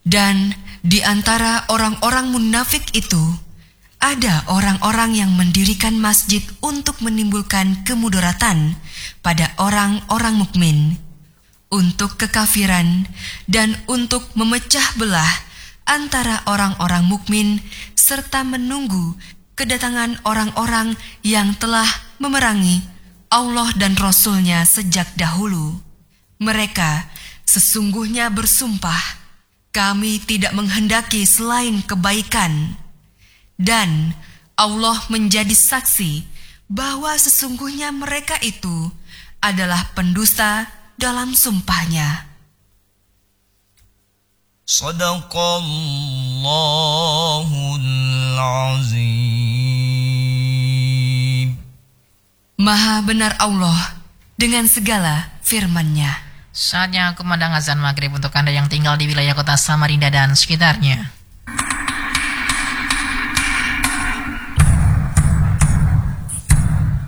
Dan di antara orang-orang munafik itu, ada orang-orang yang mendirikan masjid untuk menimbulkan kemudaratan pada orang-orang mukmin, untuk kekafiran, dan untuk memecah belah antara orang-orang mukmin, serta menunggu kedatangan orang-orang yang telah memerangi Allah dan Rasul-Nya sejak dahulu. Mereka sesungguhnya bersumpah, kami tidak menghendaki selain kebaikan. Dan Allah menjadi saksi bahwa sesungguhnya mereka itu adalah pendusta dalam sumpahnya. Shadaqallahul azim. Maha benar Allah dengan segala firman-Nya. Saatnya kumandang azan maghrib untuk Anda yang tinggal di wilayah kota Samarinda dan sekitarnya.